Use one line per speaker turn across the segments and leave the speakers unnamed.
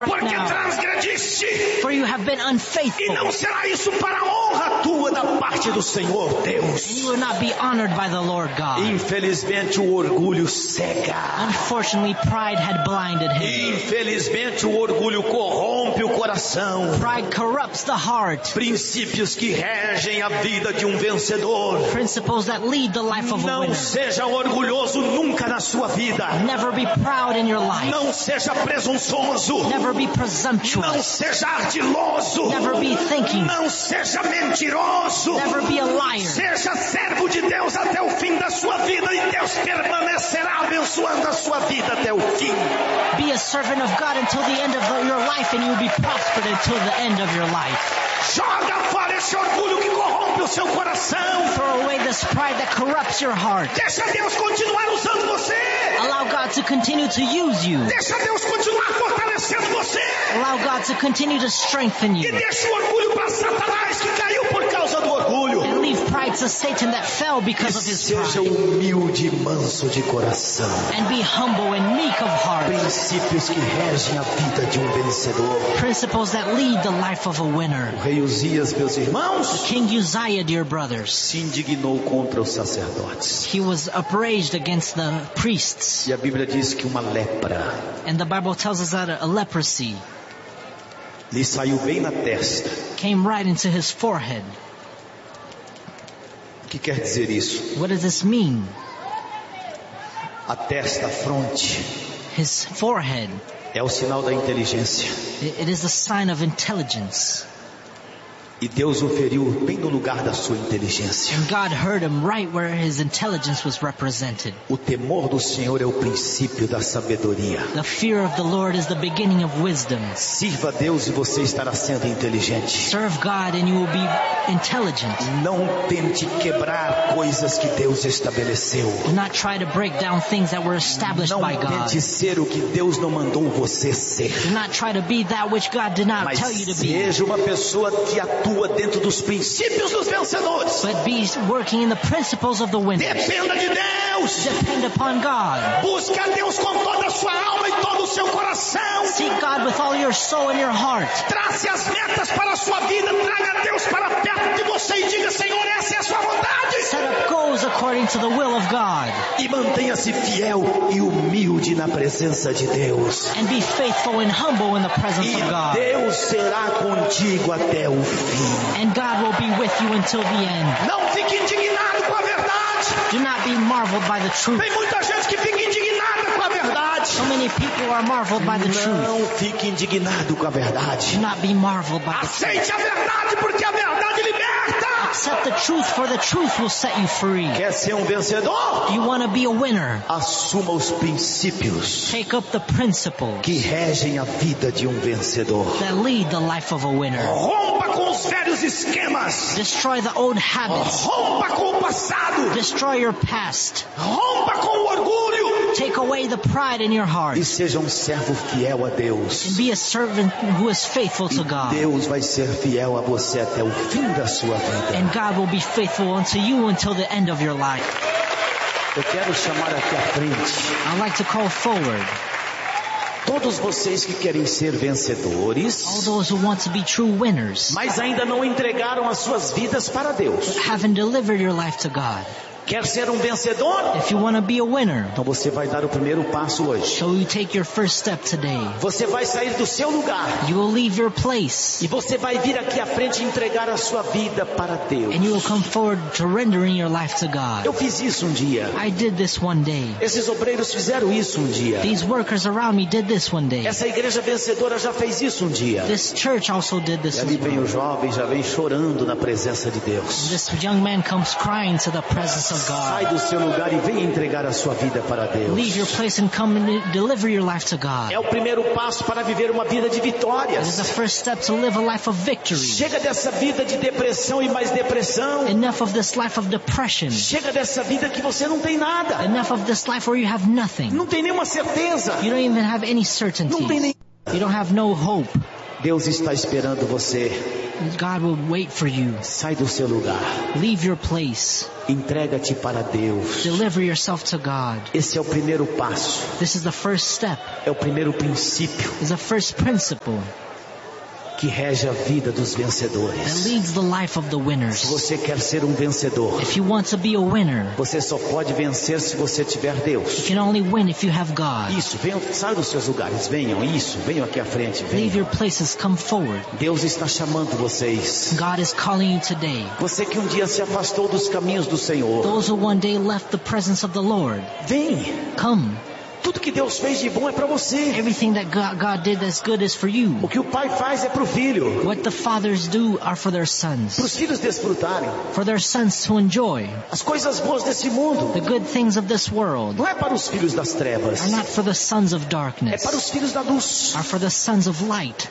Porque transgrediste.
For you have been
E
unfaithful.
não será isso para a honra tua da parte do Senhor
And
Deus.
you will not be honored by the Lord God.
Infelizmente o orgulho cega.
Unfortunately, pride had blinded him.
Infelizmente o orgulho corrompe o coração.
Pride corrupts the heart.
Princípios que regem a vida de um vencedor.
Principles that lead the life of a
Não
winner.
seja orgulhoso nunca na sua vida.
Never be proud in your life.
Não seja presunçoso.
Never be
Não
presumptuous.
seja ardiloso.
Never be thinking.
Não seja mentiroso.
Never be a liar.
Seja servo de Deus até o fim da sua vida e Deus permanecerá abençoando a sua vida até o fim.
Be a servant of God until the end of your life, and you will be prospered until the end of your life.
Joga fora esse orgulho que corrompe o seu coração.
Throw away this pride that corrupts your heart.
Deixa Deus continuar usando você.
Allow God to continue to use you.
Deixa Deus continuar fortalecendo você.
Allow God to continue to strengthen
E
you.
deixa o orgulho para Satanás que caiu por causa do orgulho.
And leave pride to Satan that fell
E
because of his
seja
pride.
humilde e manso de coração.
And be humble and meek of heart.
Princípios que regem a vida de um vencedor.
Principles that lead the life of a winner.
O rei Uzias, meus irmãos,
King Uzziah, dear brothers,
se indignou contra os sacerdotes.
he was upraised against the priests.
E a Bíblia diz que uma lepra
And the Bible tells us that a leprosy
lhe saiu bem na testa.
came right into his forehead.
O que quer dizer isso?
What does this mean?
A testa, a fronte,
His forehead.
é o sinal da inteligência.
It is a sign of intelligence.
E Deus o feriu bem no lugar da sua inteligência.
And God heard him right where his intelligence was represented.
O temor do Senhor é o princípio da sabedoria.
The fear of the Lord is the beginning of wisdom.
Sirva a Deus e você estará sendo inteligente.
Serve God and you will be intelligent.
Não tente quebrar coisas que Deus estabeleceu.
Do not try to break down things that were established
Não
by God.
tente ser o que Deus não mandou você ser.
Do not try to be that which God did not
Mas
tell you to be.
seja uma pessoa que atua dentro dos princípios dos vencedores.
But be working in the principles of the winners.
Dependa de Deus.
Depend upon God.
Busque a Deus com toda a sua alma e todo o seu coração.
Seek God with all your soul and your heart.
Trace as metas para a sua vida. Traga Deus para perto de você e diga: Senhor, essa é a sua vontade.
Set up goals according to the will of God.
E mantenha-se fiel e humilde na presença de Deus.
And be faithful and humble in the presence
E
of God.
Deus será contigo até o fim.
And God will be with you until the end.
Não fique indignado com a verdade.
Do not be marveled by the truth.
Tem muita gente que fica indignada com a verdade.
So many people are marveled by the truth.
Não fique indignado com a verdade.
Do not be marveled by the truth.
Aceite a verdade, porque a verdade liberta.
Accept the truth, for the truth will set you free.
Quer ser um vencedor?
Do you want to be a winner?
Assuma os princípios
Take up the principles
que regem a vida de um vencedor.
that lead the life of a winner.
Rompa com os velhos esquemas.
Destroy the old habits.
Rompa com o passado.
Destroy your past.
Rompa com o orgulho.
Take away the pride in your heart.
E seja um servo fiel a Deus.
And be a servant who is faithful to God.
Deus vai ser fiel a você até o fim da sua vida.
And God will be faithful unto you until the end of your life.
Eu quero chamar aqui à frente
I'd like to call forward
todos vocês que querem ser
all
vencedores,
those who want to be true winners,
mas ainda não entregaram as suas vidas para Deus.
haven't delivered your life to God.
Quer ser um vencedor?
If you want to be a winner,
Então você vai dar o primeiro passo hoje.
so you take your first step today.
Você vai sair do seu lugar
You will leave your place
e você vai vir aqui à frente e entregar a sua vida para Deus.
and you will come forward surrendering your life to God.
Eu fiz isso um dia.
I did this one day.
Esses obreiros fizeram isso um dia.
These workers around me did this one day.
Essa igreja vencedora já fez isso um dia.
This church also did this
E
as
ali vem
well.
o jovem, já vem chorando na presença de Deus.
This young man comes crying to the presence of
Sai
God.
do seu lugar e vem entregar a sua vida para
Leave your
Deus.
place and come and deliver your life to God.
É o primeiro passo para viver uma vida de
It is the
vitórias.
first step to live a life of victory.
Chega dessa vida de depressão e mais depressão.
Enough of this life of depression.
Chega dessa vida que você não tem nada.
Enough of this life where you have nothing.
Não tem nenhuma certeza.
You don't even have any
Não tem
certainty.
nem...
You don't have no hope.
Deus está esperando você.
God will wait for you.
Sai do seu lugar.
Leave your place.
Entrega-te para Deus.
Deliver yourself to God.
Esse é o primeiro passo.
This is the first step.
É o primeiro princípio.
It's the first principle
que rege a vida dos vencedores.
that leads the life of the winners.
Se você quer ser um vencedor,
If you want to be a winner,
você só pode vencer se você tiver Deus.
you can only win if you have God.
Isso, venham, saiam dos seus lugares, venham aqui à frente,
Leave
venham.
your places, come forward.
Deus está chamando vocês.
God is calling you today.
Você que um dia se afastou dos caminhos do Senhor,
Those who one day left the presence of the Lord,
vem.
come.
Tudo que Deus fez de bom é para você.
Everything that God did that's good is for you.
O que o pai faz é para o filho,
What the fathers do are for their sons.
para os filhos desfrutarem.
For their sons to enjoy.
As coisas boas desse mundo
The good things of this world
não é para os filhos das trevas,
are not for the sons of
é
darkness,
para os filhos da luz.
are for the sons of light.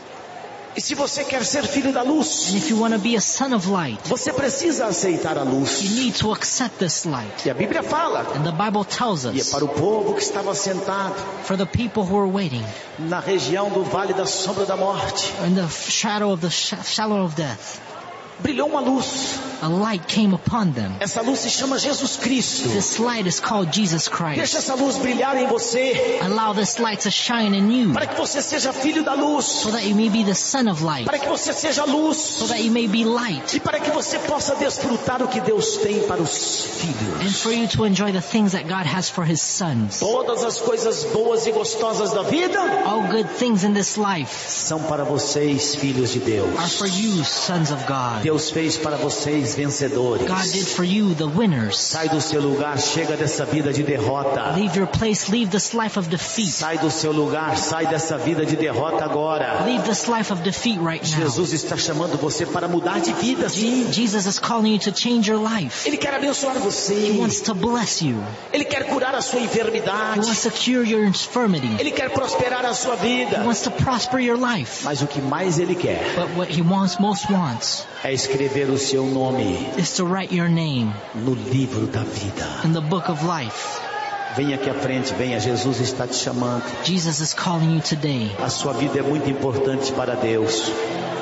E se você quer ser filho da luz,
And if you want to be a son of light,
você precisa aceitar a luz.
you need to accept this light.
E a Bíblia fala,
And the Bible tells
e é
us,
para o povo que estava sentado
for the people who are waiting
na região do vale da sombra da morte,
in the shadow of the shallow of death,
brilhou uma luz.
a light came upon them.
Essa luz se chama Jesus Cristo.
This light is called Jesus
Deixa
Christ.
essa luz brilhar em você,
Allow this light to shine in you
para que você seja filho da luz,
so that you may be the son of light,
para que você seja luz,
so that you may be light,
e para que você possa desfrutar o que Deus tem para os filhos.
and for you to enjoy the things that God has for His sons.
Todas as coisas boas e gostosas da vida
All good things in this life
são para vocês, filhos de Deus.
are for you, sons of God.
Deus fez para vocês vencedores.
God did for you, the winners.
Sai do seu lugar, chega dessa vida de derrota.
Leave your place, leave this life of defeat.
Sai do seu lugar, sai dessa vida de derrota agora.
Leave this life of defeat right now.
Jesus está chamando você para mudar de vida, sim.
Jesus is calling you to change your life.
Ele quer abençoar
He
você.
wants to bless you.
Ele quer curar a sua
He
enfermidade.
wants to cure your infirmity.
Ele quer prosperar a sua
He
vida.
wants to prosper your life.
Mas o que mais ele quer
But what He most wants
é escrever o seu nome
is to write your name
no livro da vida.
in the book of life.
Venha aqui à frente, venha. Jesus está te chamando.
Jesus is calling you today.
A sua vida é muito importante para Deus.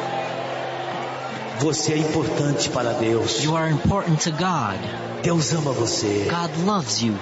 Você é importante para Deus.
You are important to God.
Deus ama você.
God loves you.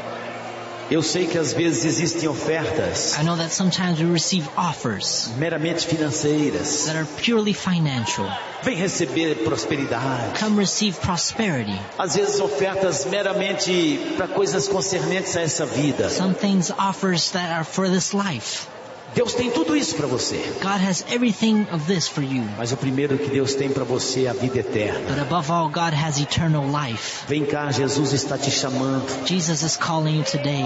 Eu sei que às vezes existem ofertas
I know that sometimes we receive offers
meramente financeiras.
that are purely financial.
Vem receber prosperidade.
Come receive prosperity.
Às vezes ofertas meramente para coisas concernentes a essa vida.
Some things offers that are for this life.
Deus tem tudo isso para você.
God has everything of this for you.
Mas o primeiro que Deus tem para você é a vida eterna.
But above all, God has eternal life.
Vem cá, Jesus está te chamando.
Jesus is calling you today.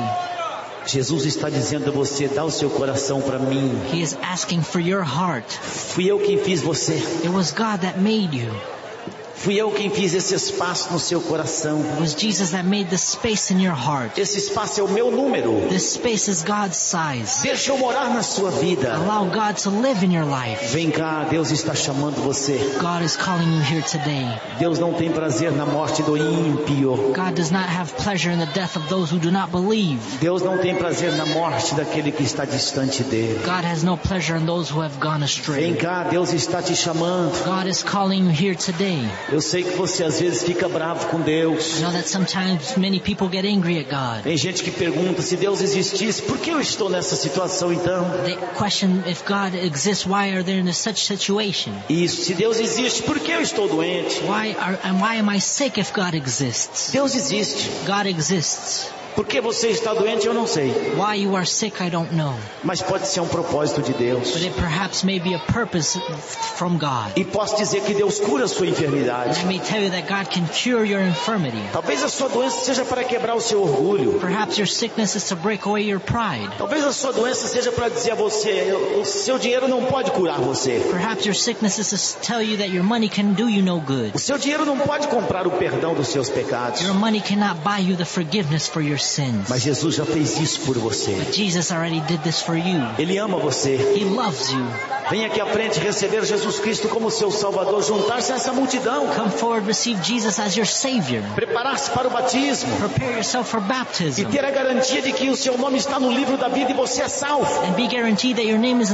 Jesus está dizendo a você, dá o seu coração para mim.
He is asking for your heart.
Fui eu quem fiz você.
It was God that made you.
Fui eu quem fiz esse espaço no seu coração.
It was Jesus that made the space in your heart.
Esse espaço é o meu número.
This space is God's size.
Deixa eu morar na sua vida.
Allow God to live in your life.
Vem cá, Deus está chamando você.
God is calling you here today.
Deus não tem prazer na morte do ímpio.
God does not have pleasure in the death of those who do not believe.
Deus não tem prazer na morte daquele que está distante dele.
God has no pleasure in those who have gone
Vem
astray.
cá, Deus está te chamando.
God is calling you here today.
Eu sei que você às vezes fica bravo com Deus.
I know that sometimes many people get angry at God.
Tem gente que pergunta, se Deus existisse, por que eu estou nessa situação então?
They question if God exists, why are they in such situation?
Isso, se Deus existe, por que eu estou doente?
Why am I sick if God exists?
Deus existe.
God exists.
Por que você está doente, eu não sei.
Why you are sick, I don't know.
Mas pode ser um propósito de Deus.
But it perhaps may be a purpose from God.
E posso dizer que Deus cura a sua
And
enfermidade.
I may tell you that God can cure your infirmity.
Talvez a sua doença seja para quebrar o seu orgulho.
Perhaps your sickness is to break away your pride.
Talvez a sua doença seja para dizer a você, o seu dinheiro não pode curar você.
Perhaps your sickness is to tell you that your money can do you no good.
O seu dinheiro não pode comprar o perdão dos seus pecados.
Your money cannot buy you the forgiveness for your sins.
Mas Jesus já fez isso por você.
But Jesus already did this for you.
Ele ama você.
He loves you.
Venha aqui à frente receber Jesus Cristo como seu Salvador, juntar-se a essa multidão,
Come forward, receive Jesus as your Savior.
preparar-se para o batismo
Prepare yourself for
e
baptism.
ter a garantia de que o seu nome está no livro da vida e você é salvo.
And be guaranteed that your name is in the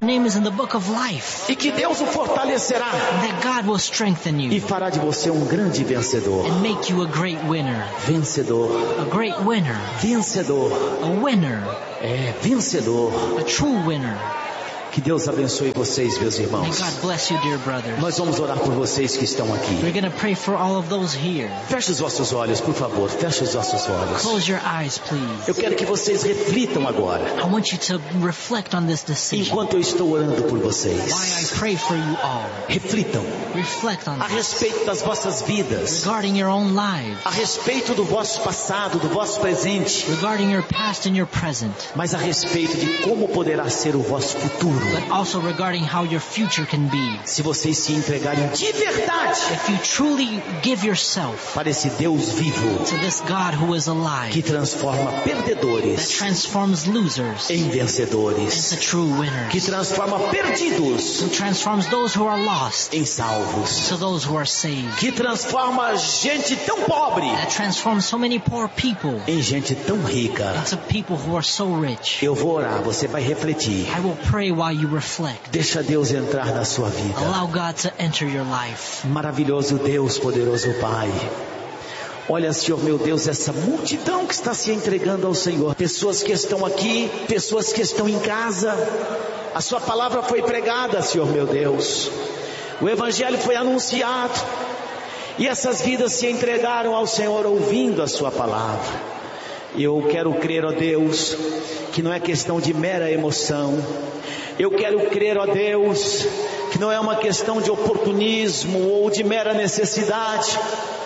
name is in the book of life.
E que Deus o fortalecerá.
And that God will strengthen
E
you
fará de você um grande vencedor.
and make you a great winner.
Vencedor.
A great winner.
Vencedor.
A winner.
Vencedor.
A true winner.
Que Deus abençoe vocês, meus
May
irmãos.
God bless you, dear brothers.
Nós vamos orar por vocês que estão aqui.
We're going to pray for all of those here.
Feche os vossos olhos, por favor. Feche os vossos olhos.
Close your eyes, please.
Eu quero que vocês reflitam agora,
I want you to reflect on this decision.
enquanto eu estou orando por
Why I
vocês.
pray for you all.
Reflitam
Reflect on
a
this.
respeito das vossas vidas,
Regarding your own lives.
a respeito do vosso passado, do vosso presente,
Regarding your past and your present.
mas a respeito de como poderá ser o vosso futuro.
But also regarding how your future can be.
Se vocês se entregarem de verdade
If you truly give yourself
para esse Deus vivo
to this God who is
que
alive,
transforma
that
perdedores
transforms losers
em
into
vencedores,
true winners,
que transforma perdidos
who transforms those who are lost
em salvos,
to those who are saved,
que transforma gente tão pobre
that transforms so many poor people
em gente tão rica.
into people who are so rich.
Eu vou orar, você vai refletir.
I will pray while you reflect.
Deixa Deus entrar na sua vida.
Allow God to enter your life.
Maravilhoso Deus, poderoso Pai. Olha, Senhor meu Deus, essa multidão que está se entregando ao Senhor. Pessoas que estão aqui, pessoas que estão em casa. A sua palavra foi pregada, Senhor meu Deus. O Evangelho foi anunciado. E essas vidas se entregaram ao Senhor ouvindo a sua palavra. Eu quero crer, ó Deus, que não é questão de mera emoção. Eu quero crer, ó Deus, que não é uma questão de oportunismo ou de mera necessidade.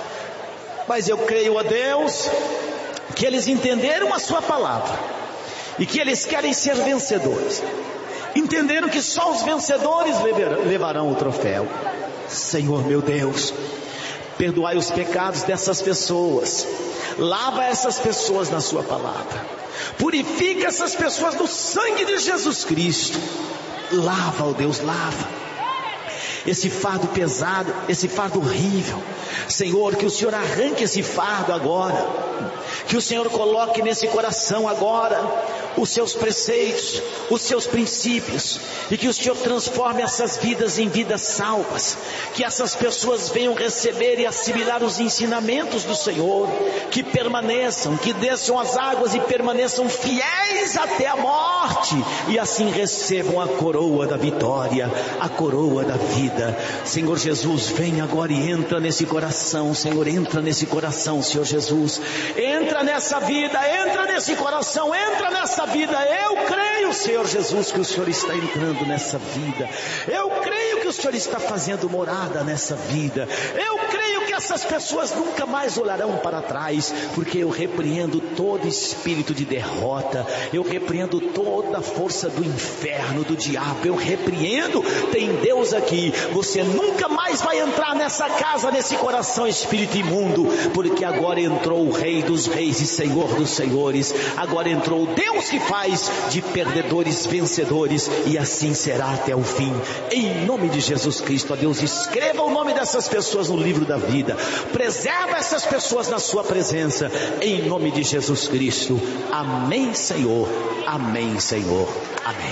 Mas eu creio, ó Deus, que eles entenderam a sua palavra e que eles querem ser vencedores. Entenderam que só os vencedores levarão o troféu. Senhor meu Deus, perdoai os pecados dessas pessoas. Lava essas pessoas na sua palavra. Purifica essas pessoas no sangue de Jesus Cristo. Lava, ó Deus, lava esse fardo pesado, esse fardo horrível. Senhor, que o Senhor arranque esse fardo agora. Que o Senhor coloque nesse coração agora os seus preceitos, os seus princípios, e que o Senhor transforme essas vidas em vidas salvas, que essas pessoas venham receber e assimilar os ensinamentos do Senhor, que permaneçam, que desçam as águas e permaneçam fiéis até a morte, e assim recebam a coroa da vitória, a coroa da vida. Senhor Jesus, vem agora e entra nesse coração. Senhor, entra nesse coração, Senhor Jesus, entra nessa vida, entra nesse coração, entra nessa vida. Eu creio, Senhor Jesus, que o Senhor está entrando nessa vida. Eu creio que o Senhor está fazendo morada nessa vida. Eu creio que essas pessoas nunca mais olharão para trás, porque eu repreendo todo espírito de derrota, eu repreendo toda a força do inferno, do diabo, eu repreendo. Tem Deus aqui. Você nunca mais vai entrar nessa casa, nesse coração, espírito imundo, porque agora entrou o Rei dos Reis e Senhor dos Senhores. Agora entrou o Deus que faz de perdedores vencedores, e assim será até o fim. Em nome de Jesus Cristo, ó Deus, escreva o nome dessas pessoas no livro da vida. Preserva essas pessoas na sua presença, em nome de Jesus Cristo. Amém, Senhor. Amém, Senhor. Amém.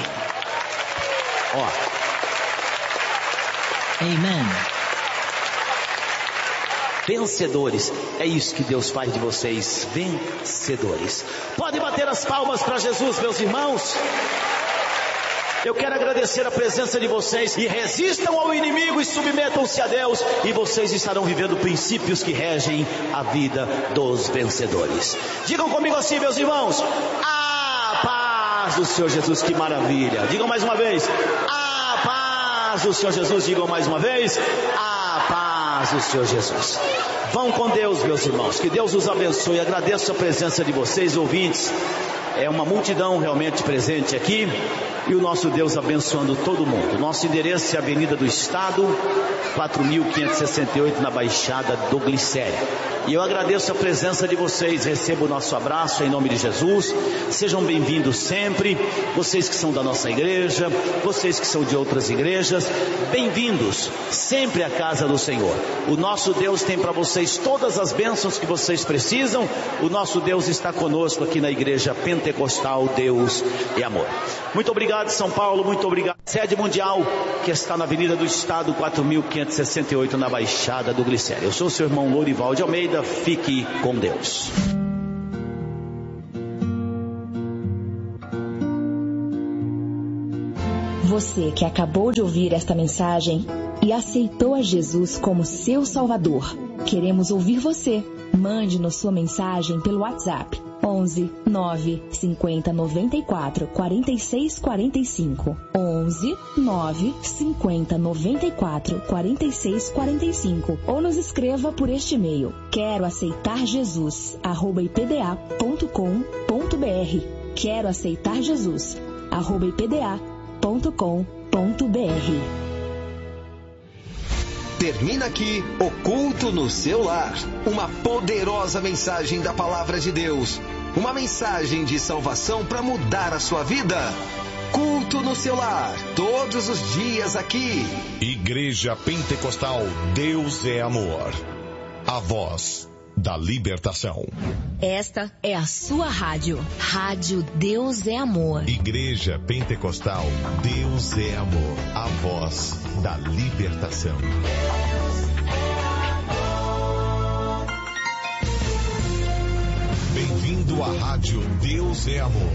Amen.
Vencedores, é isso que Deus faz de vocês, vencedores. Pode bater as palmas para Jesus, meus irmãos. Eu quero agradecer a presença de vocês, e resistam ao inimigo e submetam-se a Deus, e vocês estarão vivendo princípios que regem a vida dos vencedores. Digam comigo assim, meus irmãos: a paz do Senhor Jesus. Que maravilha. Digam mais uma vez: a paz do Senhor Jesus. Digam mais uma vez: a paz do Senhor Jesus. Vão com Deus, meus irmãos, que Deus os abençoe. Agradeço a presença de vocês, ouvintes. É uma multidão realmente presente aqui, e o nosso Deus abençoando todo mundo. Nosso endereço é Avenida do Estado, 4.568, na Baixada do Glicério. E eu agradeço a presença de vocês, recebo o nosso abraço em nome de Jesus. Sejam bem-vindos sempre, vocês que são da nossa igreja, vocês que são de outras igrejas, bem-vindos sempre à casa do Senhor. O nosso Deus tem para vocês todas as bênçãos que vocês precisam. O nosso Deus está conosco aqui na igreja pentecostal Deus e Amor. Muito obrigado, São Paulo, muito obrigado. Sede mundial que está na Avenida do Estado 4568 na Baixada do Glicério. Eu sou o seu irmão Lourival de Almeida, fique com Deus.
Você que acabou de ouvir esta mensagem e aceitou a Jesus como seu Salvador, queremos ouvir você. Mande-nos sua mensagem pelo WhatsApp 11 9 50 94 46 45 11 9 50 94 46 45 ou nos escreva por este e-mail queroaceitarjesus@ipda.com.br queroaceitarjesus@ipda.com.br.
Termina aqui o Culto no Seu Lar, uma poderosa mensagem da Palavra de Deus, uma mensagem de salvação para mudar a sua vida. Culto no Seu Lar, todos os dias aqui.
Igreja Pentecostal Deus é Amor, a voz da libertação.
Esta é a sua rádio, Rádio Deus é Amor.
Igreja Pentecostal Deus é Amor, a voz da libertação. Bem-vindo à Rádio Deus é Amor.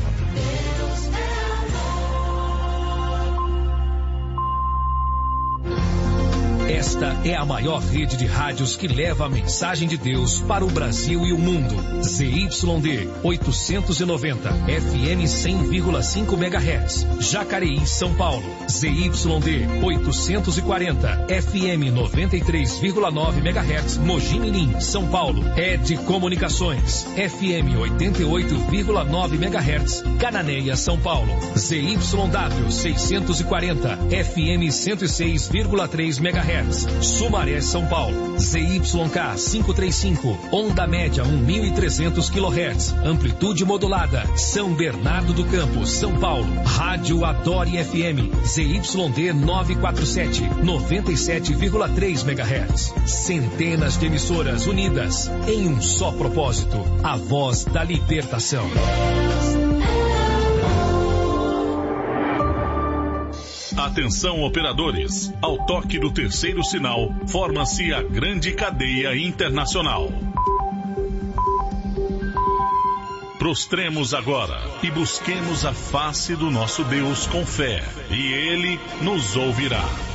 Esta é a maior rede de rádios que leva a mensagem de Deus para o Brasil e o mundo. ZYD 890, FM 100,5 MHz, Jacareí, São Paulo. ZYD 840, FM 93,9 MHz, Mogi Mirim, São Paulo. ED Comunicações, FM 88,9 MHz, Cananéia, São Paulo. ZYW 640, FM 106,3 MHz. Sumaré, São Paulo. ZYK 535, onda média 1.300 kHz, amplitude modulada, São Bernardo do Campo, São Paulo. Rádio Adore FM, ZYD 947, 97,3 MHz. Centenas de emissoras unidas em um só propósito, a voz da libertação.
Atenção, operadores. Ao toque do terceiro sinal, forma-se a grande cadeia internacional. Prostremos agora e busquemos a face do nosso Deus com fé, e Ele nos ouvirá.